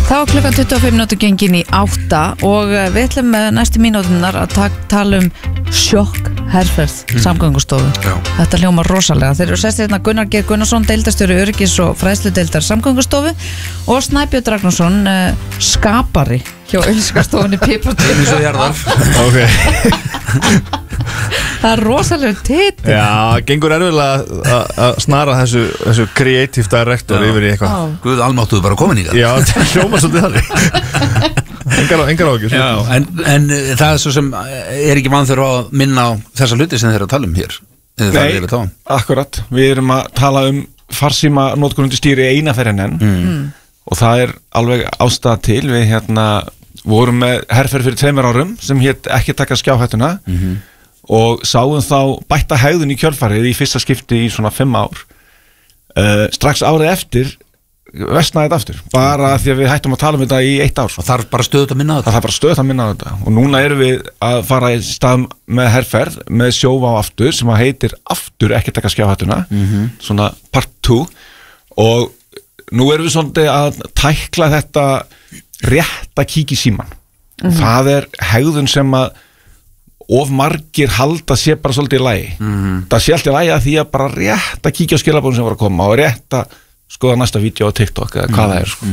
Þá klukkan 25 minútur gengin í 8 og við ætlum næstu mínúturnar að tala sjokk herferð samgöngustofu. Þetta hljómar rosalega. Þeir eru sestir hérna Gunnar Geir Gunnarsson, deildarstjóri öryggis og fræðsludeildar samgöngustofu og Snæbjörn Ragnarsson, skapari hjá auglýsingastofunni Pipartúr. Eins og Hjarðar. Ok. Það rosalega titill. Já, gengur erfiðlega að snara þessu creative director yfir í eitthvað. Guð almáttuðu bara komin í það. Já, það hljómar svolítið þannig. Engar ágjur. Já, en það er svo sem ekki vanþörf að minna á þessa hluti sem þeir eru að tala hér. Nei, akkurat. Við erum að tala farsíma notkun undir stýri eina ferðin enn og það er alveg ástæða til. Við vorum með herferð fyrir 2 árum sem hét ekki taka skjáhættuna og sáum þá bætta hegðun í kjölfarið í fyrsta skipti í svona 5 ár. Strax árið eftir versnaði þetta aftur, bara því að við hættum að tala þetta í 1 ár. Og þarf bara stöðugt að minna á þetta. Það þarf bara stöðugt að minna á þetta og núna erum við að fara í stað með herferð með sjóvá aftur sem að heitir aftur ekki taka skjáhættuna, svona part 2 og nú erum við svolítið að tækla þetta rétt að kíkja í síman. Það er hegðun sem að of margir halda sé bara svolítið í lagi. Það sé alltaf í lagi að því að bara rétt að kíkja á skilaboðin sem var að koma og rétt að skoða næsta vídeo á TikTok eða hvað það er sko.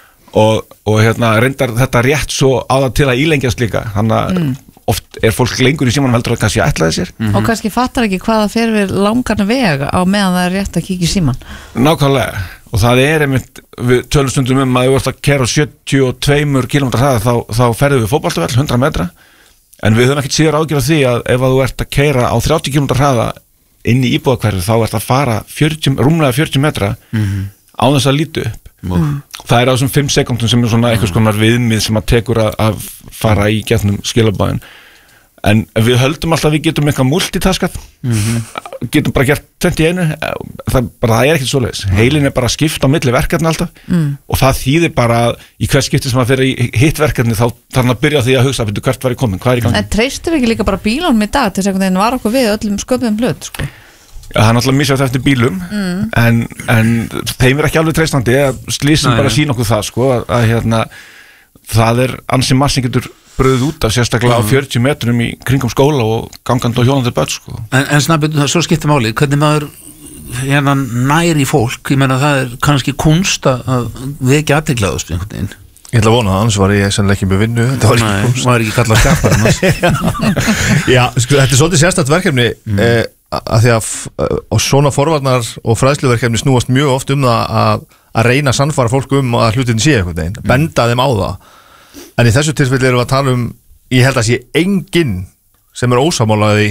Og reyndar þetta rétt svo á það til að ílengjast líka. Þannig að oft er fólk lengur í símanum heldur að kannski ætlaði sér. Og kannski fattar ekki hvað það fer við langan veg á meðan það er rétt að kíkja í síman. Nákvæmlega. Og það er einmitt, við tölum stundum að þú ert að keyra á 72 km hraða þá ferðu við fótboltavöll 100 metra. En við höfum ekkert síður ágjörð af því að ef að þú ert að keyra á 30 km hraða inn í íbúðahverfið þá ert að fara rúmlega 40 metra á þess að lítu upp. Það er á þessum 5 sekúndum sem er svona eitthvað skonar viðmið sem að tekur að fara í gegnum skilabæðin. En við höldum alltaf að við getum eitthvað multitaskað, getum bara gert 21, það er ekkert svoleiðis. Heilin er bara að skipta á milli verkefni alltaf og það þýðir bara í hvers skipti sem að fyrir í hitt verkefni þá þarf hann að byrja á því að hugsa fyrir hvert var í komin, hvað er í gangi. En treystum við ekki líka bara bílunum í dag til þess að var okkur við öllum sköpuðum hlut, sko? Já, það er náttúrulega misjátt eftir bílum en þeim er ekki alveg treystandi að slísum bara sína okkur það, sko, að það er ansi margt sem getur bröðið út af sérstaklega á 40 metrum í kringum skóla og gangandi og hjólandi börn sko. En Snæbjörn, svo skiptir máli hvernig maður nær í fólk. Ég meina það er kannski kunst að vekja athygli á þessu einhvern veginn. Ég ætla að vona það, annars var ég sennilega ekki með vinnu. Þetta var ekki kunst. Maður er ekki kallað skapar. Já, sko, þetta er svolítið sérstakt verkefni að því að og svona forvarnar og fræðsluverkefni snúast mjög oft það að reyna að sannfara fólk að hlutin sé einhvern veginn, benda þeim á það. En í þessu tilfelli erum við að tala ég held að sé enginn sem er ósammálaði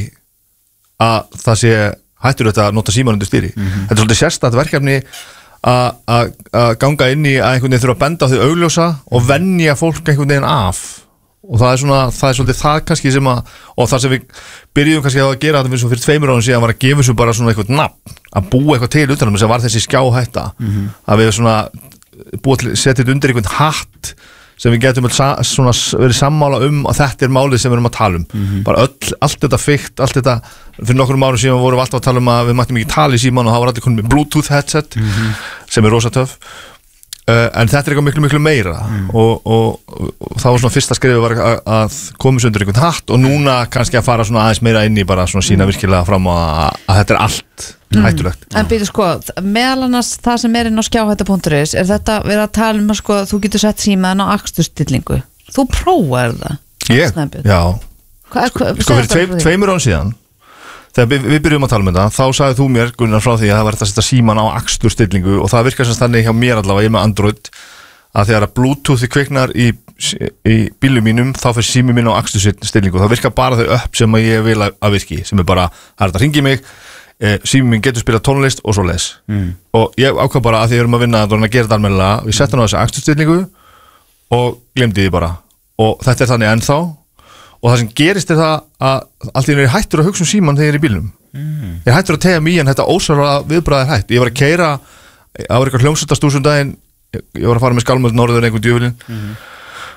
að það sé hættur þetta að nota síman undir stýri. Þetta er svolítið sérstakt verkefni að ganga inn í að einhvern veginn þurfa að benda á því augljósa og venja fólk einhvern veginn af. Og það er svolítið það kannski sem og það sem við byrjuðum kannski að gera þetta fyrir 2 árum síðan var að gefa þessu bara svona eitthvað nafn, að búa eitthvað til utanum sem var þessi skjáhætta, að við svona setja undir einhvern hatt sem við getum svona verið sammála og þetta er málið sem við erum að tala bara allt þetta fikt, allt þetta fyrir nokkrum árum síðan vorum við alltaf að tala að við mættum ekki tala í síman og það var allir konum með Bluetooth headset sem er rosa töff en þetta er eitthvað miklu, miklu meira og það var svona fyrsta skrifið var að koma undir einhvern hatt og núna kannski að fara svona aðeins meira inn í bara svona sína virkilega fram að þetta er allt hættulegt. En býtu sko, meðal annars það sem inn á skjáhætta.is er þetta verið að tala að sko, þú getur sett símaðan á aksturstillingu. Þú prófaðir það? Ég? Já. Sko fyrir 2 árum síðan þegar við byrjum að tala um þetta, þá sagði þú mér Gunnar frá því að það var að setja síman á aksturstillingu og það virkar sem þannig hjá mér allavega, ég með Android að þegar að Bluetooth kviknar í bílum mínum, þá fyrir sími mín á aksturstillingu, þá virkar bara þau upp sem ég vil að virki, sem er bara það er að hringi mig, sími mín getur spilað tónlist og svo les og ég ákvað bara að því erum að vinna að gera þetta almennilega, við settum á þessa aksturstillingu og glemdi því bara og þetta er þannig ennþá og það sem gerist er það að allt í einu er hættur að hugsa síman þegar ég er í bílnum ég er hættur að tegja mig en þetta ósarlega viðbragð er hætt ég var að keyra, það var eitthvað hljómsveitastúsum daginn ég var að fara með skálmöld norður einhvern djöfulinn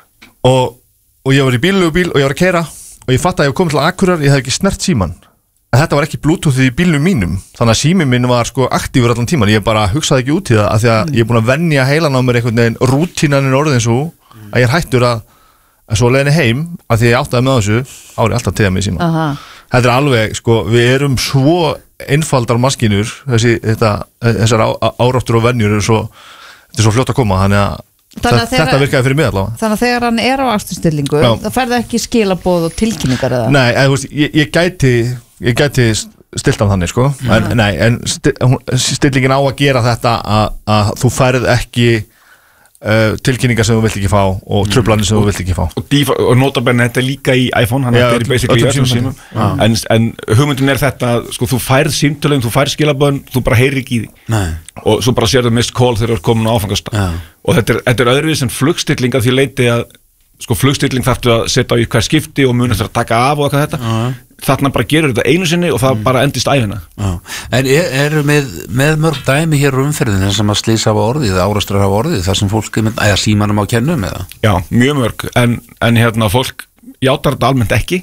og ég var í bíl og ég var að keyra og ég fatt að ég var komið til Akureyrar, ég hef ekki snert síman þetta var ekki Bluetoothið í bílnum mínum, þannig að síminn minn var sko aktífur allan tíman, ég bara hugsaði ekki út í það af því að ég er búin að venja heilan á mér einhvern veginn, rútínan orðin svo að ég er hættur að svo leiðinni heim af því ég áttaði með þessu árið alltaf tegja mig síma. Þetta er alveg sko, við erum svo einfaldar maskínur, þessar áráttur og venjur þetta er svo fljótt að koma, þannig að þetta virkaði fyrir mig allavega. Þannig að þegar hann er á aksturstillingu þá færðu ekki skilaboð og tilkynningar eða? Nei, ég gæti stilt hann þannig sko, en stillingin á að gera þetta að þú færð ekki tilkynningar sem þú vilt ekki fá og truflanir sem þú vilt ekki fá og notabenni þetta er líka í iPhone hann er basically í öllum símum en hugmyndin er þetta sko, þú færð símtölum, þú færð skilaböðun þú bara heyrir ekki í því og svo bara sérðu missed call þegar þú ert komin á áfangastað og þetta er öðruvísi en flugstilling að því leiti að sko flugstilling þarftu að setja á í hver skipti og muni eftir að taka af og eitthvað þetta þarna bara gerur þetta einu sinni og það bara endist æfina. En eru með mörg dæmi hér umferðin sem að slys hafa orðið, árastrar hafa orðið þar sem fólk eða símanum á kennum eða? Já, mjög mörg, en hérna fólk játar þetta almennt ekki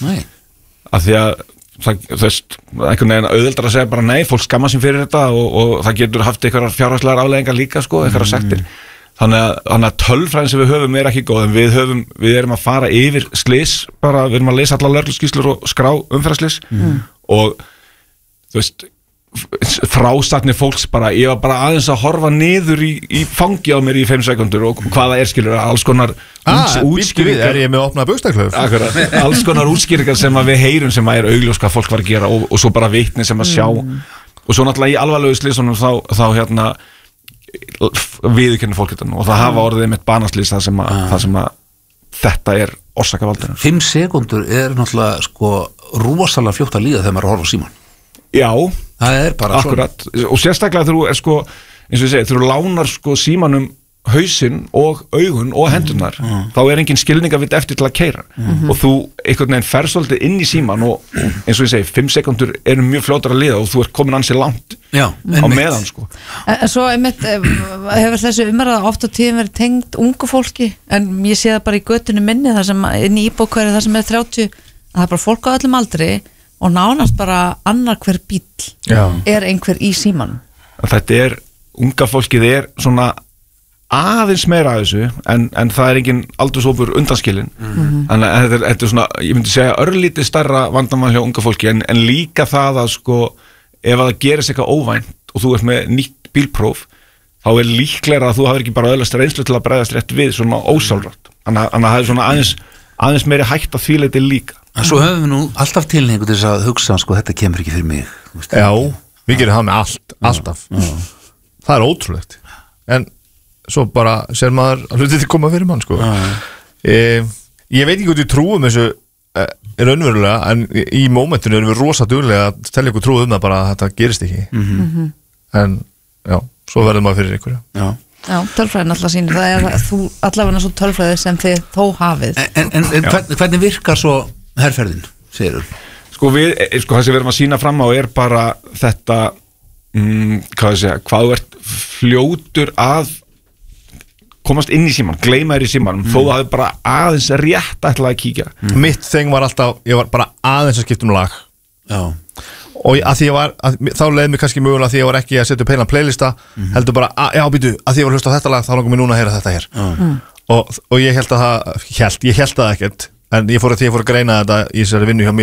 af því að það einhvern veginn auðveldar að segja bara nei, fólk skammar sín fyrir þetta og það getur haft einhverjar fjárhagslegar afleiðingar líka sko, einhverjar sektir þannig að tölfræðin sem við höfum er ekki góð en við erum að fara yfir slys bara, við erum að lesa alla lögregluskýrslur og skrá umferðarslys og þú veist frásatnir fólks bara, ég var bara aðeins að horfa niður í fangi á mér í 5 sekundur og hvaða skilur alls konar útskýringar er ég með að opna buxnaklöf alls konar útskýringar sem að við heyrum sem að er augljós hvað fólk var að gera og svo bara vitni sem að sjá og svo náttúrulega í alvarlegu slysunum þá hérna viðurkennir fólk þetta og það hafa orðið með banaslýs það sem að þetta er orsakavaldina 5 sekundur er náttúrulega sko rosalega fljótt að líða þegar maður horfa á síman já, það er bara akkurat svona. Og sérstaklega þegar þú er sko eins og ég segi, þegar þú lánar sko símanum hausinn og augun og hendurnar þá er engin skilningavitt eftir til að keyra og þú einhvern veginn ferð svolítið inn í síman og eins og ég segi 5 sekundur eru mjög fljótar að liða og þú ert komin ansi langt á meðan sko. En svo einmitt hefur þessi umræða oft á tíðum verið tengd ungu fólki en ég sé það bara í götunni minni þar sem inn í íbókværi þar sem er 30 að það er bara fólk á öllum aldri og nánast bara annar hver bíll er einhver í símanum. Þetta er, unga fólkið er svona aðeins meira að þessu en það er engin aldurshópur undanskilin þannig að þetta er svona, ég myndi segja örlítið stærra vandamál hjá unga fólki en líka það að sko ef að það gerist eitthvað óvænt og þú ert með nýtt bílpróf þá er líklega að þú hafir ekki bara öðlast reynslu til að bregðast rétt við svona ósálrætt þannig að það er svona aðeins meiri hægt að því leyti líka. En svo höfum við nú alltaf tilhengu til þess að hugsa sko þetta kemur ekki fyrir mig. Já, við gerum það með alltaf það er ótrúlegt en svo bara sér maður að hluti til koma fyrir mann sko. Ég veit ekki hvort ég trúum þessu raunverulega en í mómentinu erum við rosa duglega að telja ykkur trú það bara að þetta gerist ekki en já, svo verður maður fyrir ykkur Já, tölfræðin alltaf sýnir það er að þú allavega svo tölfræði sem þið þó hafið En hvernig virkar svo herferðin, segir þú? Sko það sem við erum að sýna fram á er bara þetta hvað þú ert fljótur að komast inn í síman, gleyma þér í síman þó þú hafði bara aðeins rétt ætlaði að kíkja mitt þeng var alltaf, ég var bara aðeins að skipta lag og að því þá leiði mig kannski mögulega að því ég var ekki að setja upp heilan playlista heldur bara, já býtu, að því ég var að hlusta á þetta lag þá langar mér núna að heyra þetta hér og ég held það ekkert en ég fór að greina þetta í þessari vinnu hjá mér